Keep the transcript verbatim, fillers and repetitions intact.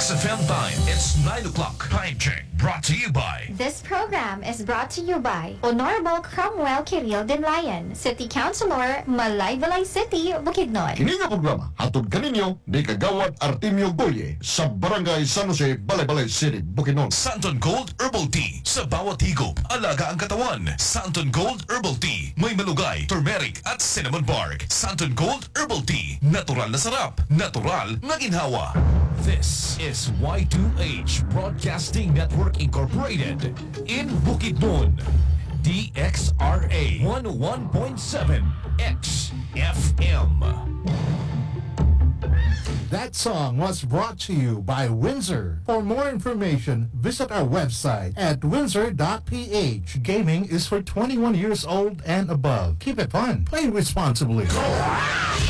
X F M time, it's nine o'clock. Time check brought to you by... This program is brought to you by Honorable Cromwell Kiril Denlayan, City Councilor, Malaybalay City, Bukidnon. Kini nga programa, hatod kaninyo ni Kagawad Artemio Goye sa Barangay San Jose, Balaybalay City, Bukidnon. Santon Gold Herbal Tea. Sa bawat higop, alaga ang katawan. Santon Gold Herbal Tea. May malugay, turmeric at cinnamon bark. Santon Gold Herbal Tea. Natural na sarap. Natural na ginhawa. This is Y two H Broadcasting Network Incorporated in Bukidnon. D X R A one oh one point seven X F M. That song was brought to you by Windsor. For more information, visit our website at windsor dot p h. Gaming is for twenty-one years old and above. Keep it fun. Play responsibly.